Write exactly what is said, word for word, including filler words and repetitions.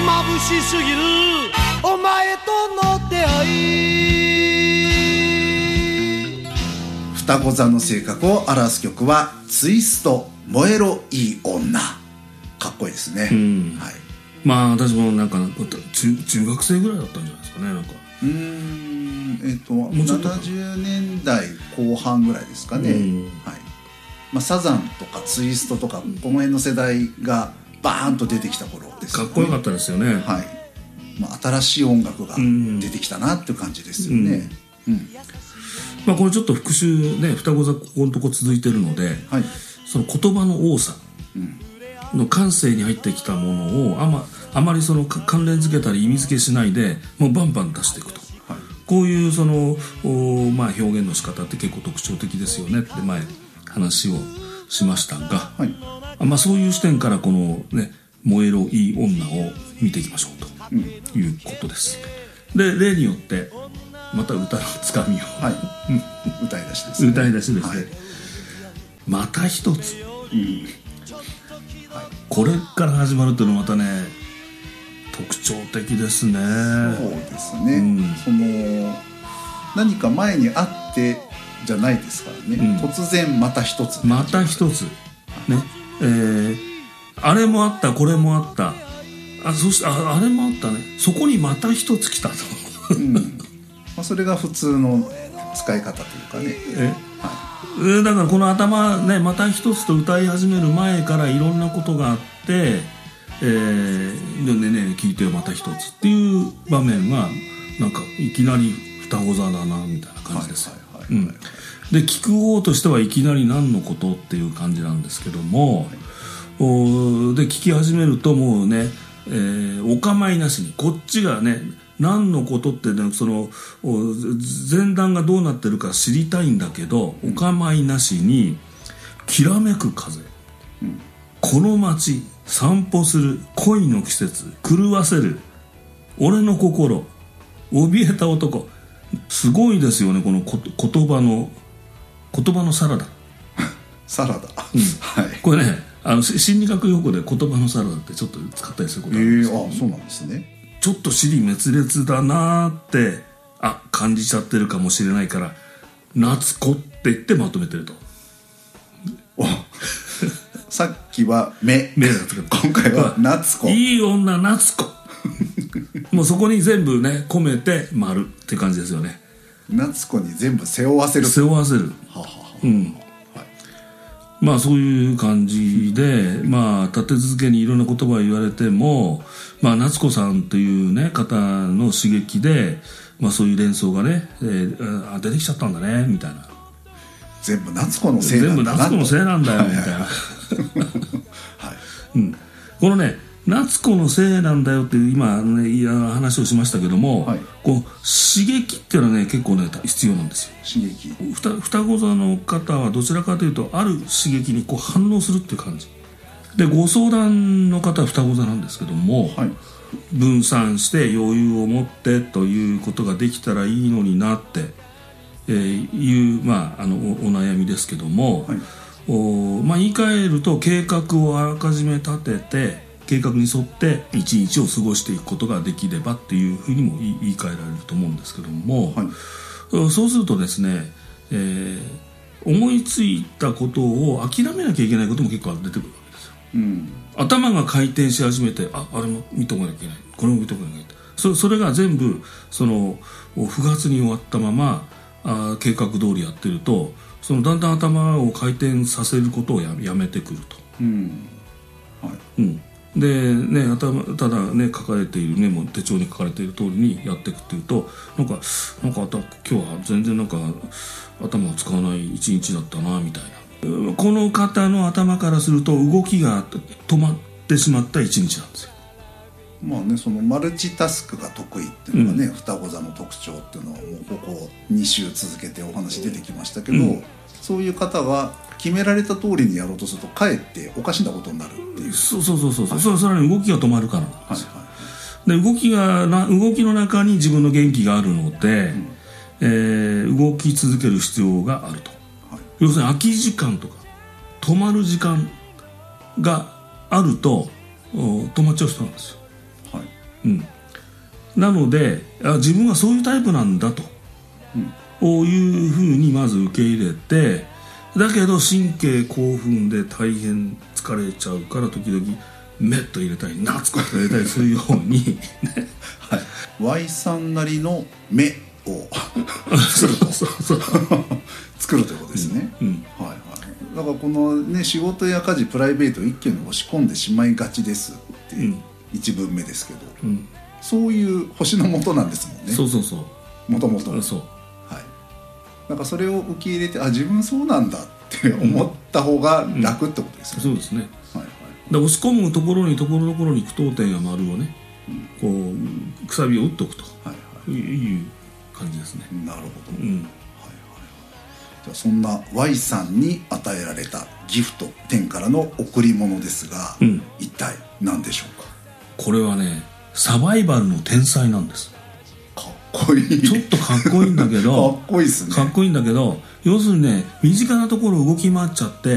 眩しすぎるお前との出会い。 双子座の性格を表す曲はツイスト燃えろいい女。かっこいいですね、 うんはい、 まあ私もなんか 中, 中学生ぐらいだったんじゃないですかね。なんかうーんえっ、とうちょっとななじゅうねんだいこう半ぐらいですかね、 うんはい。まあ、サザンとかツイストとかこの辺の世代がバーンと出てきた頃ですよね。 かっこよかったですよね。 はい。まあ、新しい音楽が出てきたなっていう感じですよね、うんうん。 まあ、これちょっと復習ね、双子座ここのとこ続いてるので、 はい、 その言葉の多さの感性に入ってきたものをあま、あまりその関連付けたり意味付けしないでもうバンバン出していくと、はい、こういうその、まあ、表現の仕方って結構特徴的ですよねって前話をしましたが、はい、まあ、そういう視点からこのね燃えろいい女を見ていきましょうということです、うん、で例によってまた歌のつかみを、はい、 歌い出しですね。 歌い出しですね、はい、また一つ、うん、はい、これから始まるというのはまたね特徴的ですね。 そうですね、うん、その何か前にあってじゃないですからね、うん、突然また一つまた一つね、えー、あれもあったこれもあった、あそして あ, あれもあったね、そこにまた一つ来たと、 うんまあ、それが普通の使い方というかね、 え、はい、だからこの頭ねまた一つと歌い始める前からいろんなことがあって、えー、でね聞いてよまた一つっていう場面はなんかいきなり双子座だなみたいな感じですよ。で聞く方としてはいきなり何のことっていう感じなんですけども、はい、おで聞き始めるともうね、えー、お構いなしにこっちがね何のことってねその前段がどうなってるか知りたいんだけど、うん、お構いなしにきらめく風、うん、この街散歩する恋の季節狂わせる俺の心怯えた男、すごいですよねこのこ言葉の言葉のサラダサラダ、うん、 はい、これねあの心理学用語で言葉のサラダってちょっと使ったりすることあるんですけど、 えー、あそうなんですね。 ちょっと尻滅裂だなってあ感じちゃってるかもしれないから夏子って言ってまとめてるとさっきは目目だったけど今回は夏子、 いい女夏子もうそこに全部ね込めて丸って感じですよね。 夏子に全部背負わせる背負わせる、ははは、うん、はい、まあそういう感じで、まあ立て続けにいろんな言葉を言われても、まあ夏子さんというね方の刺激で、まあそういう連想がね、えー、あ出てきちゃったんだねみたいな、 全部夏子のせいなんだな、 全部夏子のせいなんだよみたいな、はいうん、このね夏子のせいなんだよっていう今、ね、いや話をしましたけども、はい、こう刺激っていうのはね結構ね必要なんですよ。 刺激ふた双子座の方はどちらかというとある刺激にこう反応するっていう感じで、ご相談の方は双子座なんですけども、はい、分散して余裕を持ってということができたらいいのになって、えー、いう、まあ、あの お, お悩みですけども、はい、おまあ、言い換えると計画をあらかじめ立てて計画に沿って一日を過ごしていくことができればっていうふうにも言い換えられると思うんですけども、はい、そうするとですね、えー、思いついたことを諦めなきゃいけないことも結構出てくるわけですよ、うん、頭が回転し始めて あ, あれも見とかなきゃいけないこれも見とかなきゃいけない そ, それが全部その不発に終わったままあ計画通りやってるとそのだんだん頭を回転させることを や, やめてくると、うんはいうん、でね、頭ただね書かれているねもう手帳に書かれている通りにやっていくっていうとなんかなんか今日は全然なんか頭を使わない一日だったなみたいな、この方の頭からすると動きが止まってしまった一日なんですよ。 まあね、そのマルチタスクが得意っていうのがね、うん、双子座の特徴っていうのはもうここに週続けてお話出てきましたけど、うん、そういう方は決められた通りにやろうとするとかえっておかしなことになるっていう。 そうそうそうそう、はい、それそれに動きが止まるからなんですよ、はいはい、で動きがな動きの中に自分の元気があるので、うんえー、動き続ける必要があると、はい、要するに空き時間とか止まる時間があると止まっちゃう人なんですよ。 うん、なのであ自分はそういうタイプなんだと、うん、こういうふうにまず受け入れて、だけど神経興奮で大変疲れちゃうから時々メッと入れたりナツコと入れたりするように、ねはい、Y さんなりの目を作るとそうそう作るということですね、うんうん、はいはい、だからこのね仕事や家事プライベートを一挙に押し込んでしまいがちですっていう一文目ですけど、うん、そういう星の元なんですもんね。 そうそうそうもともとそう、はい、だからそれを受け入れてあ自分そうなんだって思った方が楽ってことですよね、 うんうん、そうですね、はいはい、で押し込むところにところどころに句読点や丸をね、うん、こうくさびを打っておくと、はいはい、いう感じですね。 なるほど、うん、はいはいはい、じゃあそんな Y さんに与えられたギフト天からの贈り物ですが、うん、一体何でしょうか。 これはねサバイバルの天才なんです。 かっこいい。 ちょっとかっこいいんだけどかっこいいですね。 かっこいいんだけど要するにね身近なところ動き回っちゃって